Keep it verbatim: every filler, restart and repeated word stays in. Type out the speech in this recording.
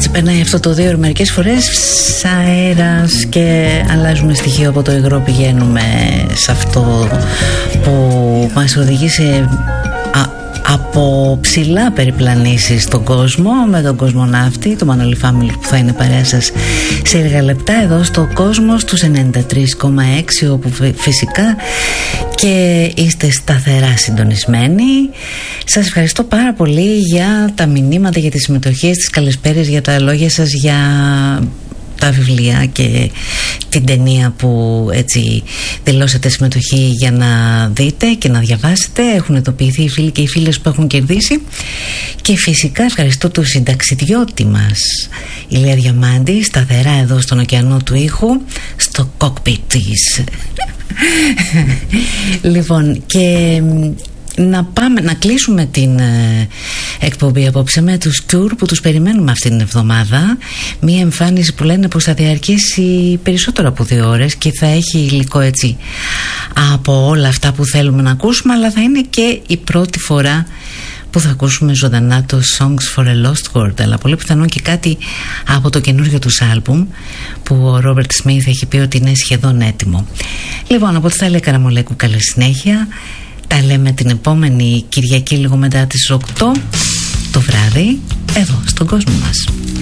Έτσι περνάει αυτό το δύο ώρο μερικές φορές αέρας και αλλάζουμε στοιχείο από το υγρό, πηγαίνουμε σε αυτό που μας οδηγεί σε α, από ψηλά περιπλανήσεις στον κόσμο, με τον κοσμοναύτη, το Manoli Family, που θα είναι παρέα σας σε λίγα λεπτά εδώ στο Κόσμο στους ενενήντα τρία κόμμα έξι, όπου φυσικά και είστε σταθερά συντονισμένοι. Σας ευχαριστώ πάρα πολύ για τα μηνύματα, για τις συμμετοχές, τις καλησπέρες, για τα λόγια σας, για τα βιβλία και την ταινία που έτσι δηλώσατε συμμετοχή για να δείτε και να διαβάσετε. Έχουν ειδοποιηθεί οι φίλοι και οι φίλες που έχουν κερδίσει. Και φυσικά ευχαριστώ τον συνταξιδιώτη μας Ηλία Διαμάντη, σταθερά εδώ στον ωκεανό του ήχου, στο κόκπιτ της. Λοιπόν, και να πάμε να κλείσουμε την ε, εκπομπή απόψε με τους Cure, που τους περιμένουμε αυτήν την εβδομάδα. Μία εμφάνιση που λένε πως θα διαρκέσει περισσότερο από δύο ώρες και θα έχει υλικό έτσι από όλα αυτά που θέλουμε να ακούσουμε, αλλά θα είναι και η πρώτη φορά που θα ακούσουμε ζωντανά το Songs for a Lost World, αλλά πολύ πιθανόν και κάτι από το καινούργιο τους άλμπουμ που ο Ρόμπερτ Σμιθ έχει πει ότι είναι σχεδόν έτοιμο. Λοιπόν, από ό,τι θα λέει Καραμολέκου, καλή συνέχεια. Τα λέμε την επόμενη Κυριακή λίγο μετά τις οκτώ το βράδυ εδώ στον κόσμο μας.